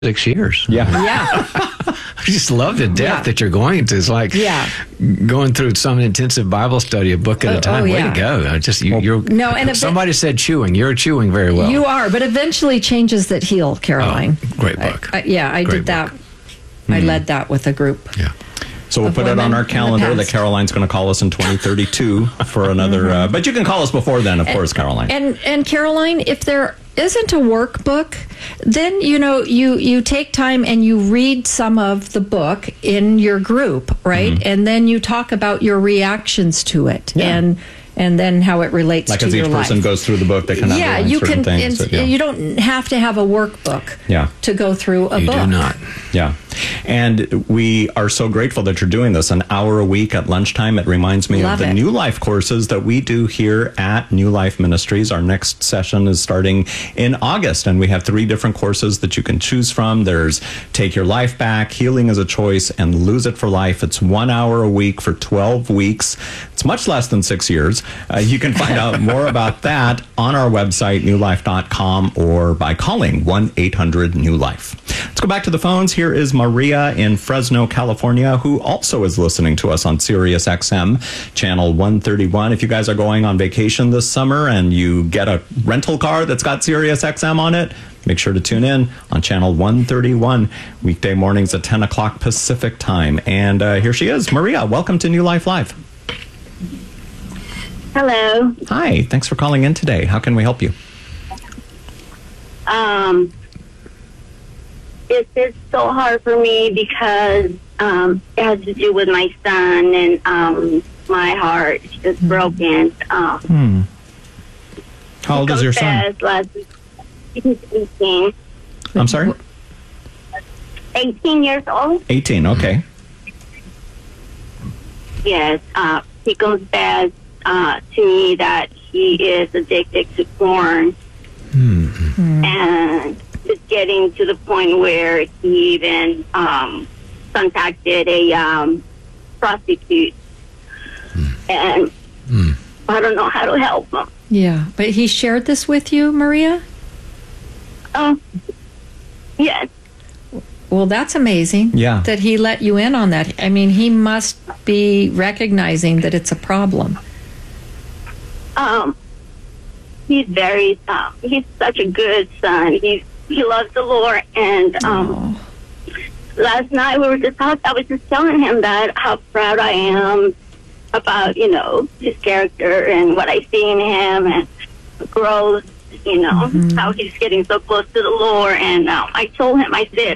6 years. Yeah. I just love the depth that you're going into. It's like going through some intensive Bible study, a book at a time. Way to go. Somebody said chewing. You're chewing very well. You are, but eventually Changes That Heal, Caroline. Great book. I did that. I led that with a group. Yeah. So we'll put it on our calendar that Caroline's going to call us in 2032 for another. But you can call us before then, of course, Caroline. And Caroline, if there isn't a workbook, then you take time and you read some of the book in your group, right? Mm-hmm. And then you talk about your reactions to it and then how it relates to your life. Like as each person goes through the book, they can underline certain things. You don't have to have a workbook to go through a book. You do not. Yeah. And we are so grateful that you're doing this an hour a week at lunchtime. It reminds me of the New Life courses that we do here at New Life Ministries. Our next session is starting in August, and we have 3 different courses that you can choose from. There's Take Your Life Back, Healing is a Choice, and Lose It for Life. It's 1 hour a week for 12 weeks. It's much less than 6 years. You can find out more about that on our website, newlife.com, or by calling 1-800-NEW-LIFE. Let's go back to the phones. Here is Maria in Fresno, California, who also is listening to us on Sirius XM, channel 131. If you guys are going on vacation this summer and you get a rental car that's got Sirius XM on it, make sure to tune in on channel 131, weekday mornings at 10 o'clock Pacific time. And here she is. Maria, welcome to New Life Live. Hello. Hi. Thanks for calling in today. How can we help you? It's so hard for me because it has to do with my son, and my heart is just broken. How old is your son? He's 18. I'm sorry? 18 years old. 18, okay. Yes. He confessed to me that he is addicted to porn. And it's getting to the point where he even contacted a prostitute. And I don't know how to help him. Yeah, but he shared this with you, Maria? Yes. Well, that's amazing. Yeah. That he let you in on that. I mean, he must be recognizing that it's a problem. He's very, he's such a good son. He loves the Lord. And last night we were just talking, I was just telling him that how proud I am about, his character and what I see in him and the growth, how he's getting so close to the Lord. And I told him, I said,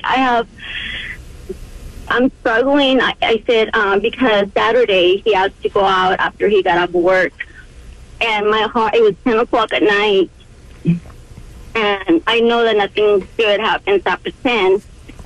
I'm struggling. I said, because Saturday he had to go out after he got off work. And my heart, it was 10 o'clock at night. And I know that nothing good happens after 10.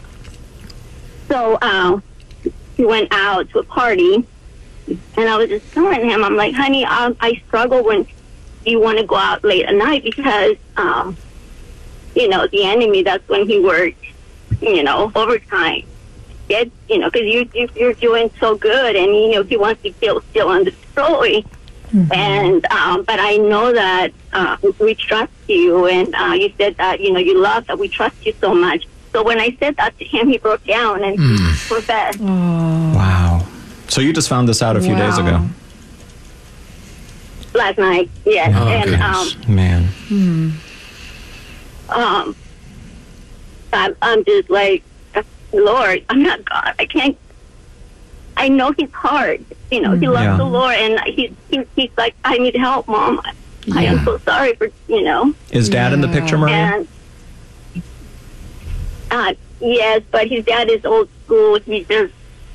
So he went out to a party. And I was just telling him, I'm like, honey, I struggle when you want to go out late at night because, the enemy, that's when he works, overtime. Because you're doing so good and, he wants to kill, steal, and destroy. And but I know that we trust you, and you said that you love that we trust you so much. So when I said that to him, he broke down and confessed. Wow! So you just found this out a few days ago? Last night, yes. Oh, and man. I'm just like, Lord, I'm not God. I can't. I know he's hard. He loves the Lord, and he's like, I need help, Mom. I am so sorry for, Is Dad in the picture, Maria? And, yes, but his dad is old school. He just,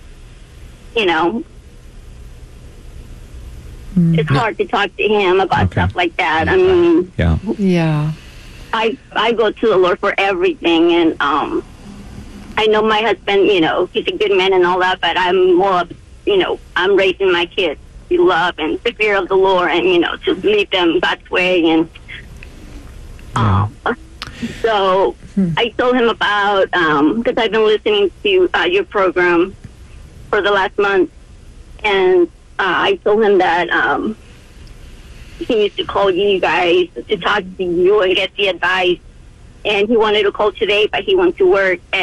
it's hard to talk to him about stuff like that. I mean, I go to the Lord for everything, and I know my husband, he's a good man and all that, but I'm more of, I'm raising my kids to love and the fear of the Lord and, to lead them God's way. And so I told him about, because I've been listening to your program for the last month, and I told him that he used to call you guys to talk to you and get the advice and he wanted to call today, but he went to work.